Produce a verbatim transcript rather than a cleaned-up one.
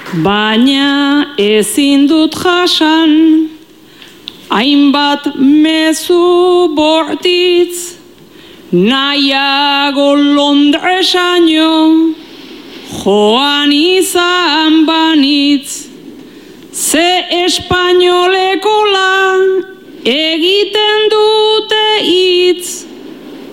baina ezin dut jasan, hainbat mezu bortitz, nahiago Londresaino, joan izan banitz, ze espainolekola